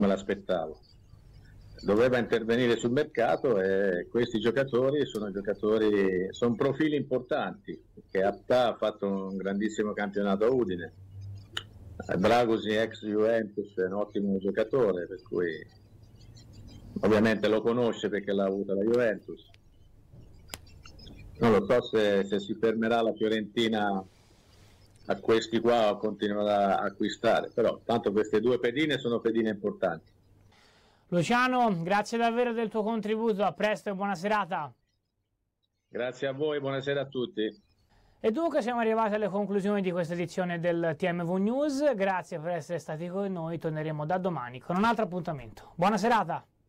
me l'aspettavo. Doveva intervenire sul mercato e questi giocatori sono profili importanti, perché Aptà ha fatto un grandissimo campionato a Udine, Dragosi ex Juventus è un ottimo giocatore, per cui ovviamente lo conosce perché l'ha avuto la Juventus. Non lo so se si fermerà la Fiorentina a questi qua o continuerà a acquistare, però tanto queste due pedine sono pedine importanti. Luciano, grazie davvero del tuo contributo, a presto e buona serata. Grazie a voi, buonasera a tutti. E dunque siamo arrivati alle conclusioni di questa edizione del TMV News, grazie per essere stati con noi, torneremo da domani con un altro appuntamento. Buona serata!